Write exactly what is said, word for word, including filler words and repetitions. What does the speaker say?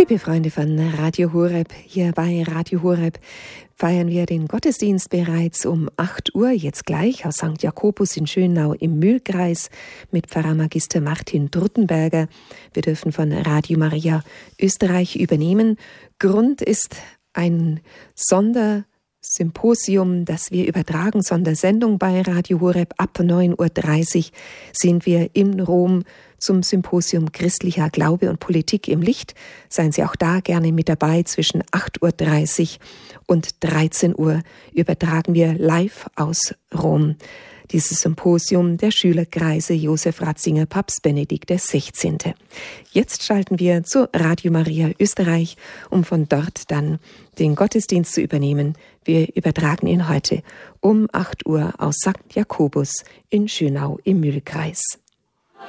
Liebe Freunde von Radio Horeb, hier bei Radio Horeb feiern wir den Gottesdienst bereits um acht Uhr, jetzt gleich aus Sankt Jakobus in Schönau im Mühlkreis mit Pfarrer Magister Martin Druttenberger. Wir dürfen von Radio Maria Österreich übernehmen. Grund ist ein Sondersymposium, das wir übertragen, Sondersendung bei Radio Horeb. Ab neun Uhr dreißig sind wir in Rom zum Symposium Christlicher Glaube und Politik im Licht. Seien Sie auch da gerne mit dabei. Zwischen acht Uhr dreißig und dreizehn Uhr übertragen wir live aus Rom dieses Symposium der Schülerkreise Josef Ratzinger Papst Benedikt der Sechzehnte. Jetzt schalten wir zu Radio Maria Österreich, um von dort dann den Gottesdienst zu übernehmen. Wir übertragen ihn heute um acht Uhr aus Sankt Jakobus in Schönau im Mühlkreis.